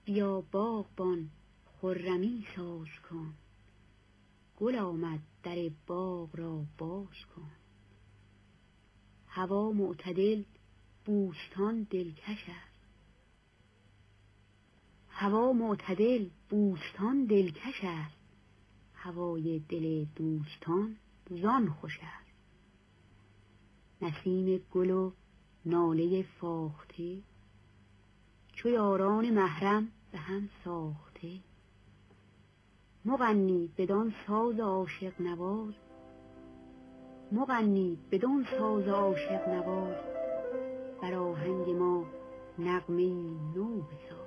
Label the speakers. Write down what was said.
Speaker 1: بیا باغبان خرمی ساز کن، گل آمد در باغ را باز کن. هوا معتدل بوستان دلکش است، هوا معتدل بوستان دلکش است، هوای دل دوستان زان خوش است. نسیم گل و ناله فاخته، چو یاران محرم به هم ساخته. مغنی بدان ساز عاشق نواز، مغنی بدان ساز عاشق نواز، بر آهنگ ما نغمه‌ای نو بساز.